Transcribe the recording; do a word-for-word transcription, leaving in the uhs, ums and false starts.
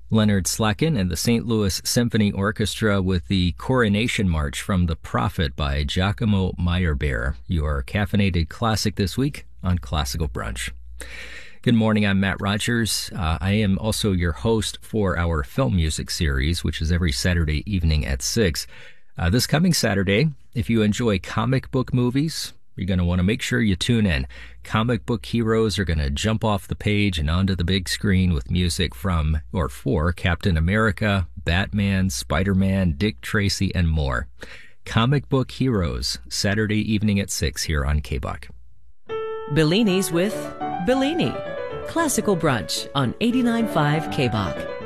Leonard Slacken and the Saint Louis Symphony Orchestra with the Coronation March from The Prophet by Giacomo Meyerbeer, your caffeinated classic this week on Classical Brunch. Good morning, I'm Matt Rogers. Uh, I am also your host for our film music series, which is every Saturday evening at six. Uh, this coming Saturday, if you enjoy comic book movies, you're going to want to make sure you tune in. Comic book heroes are going to jump off the page and onto the big screen with music from or for Captain America, Batman, Spider-Man, Dick Tracy, and more. Comic Book Heroes, Saturday evening at six here on K B O C. Bellini's with Bellini. Classical Brunch on eighty-nine point five K B O C.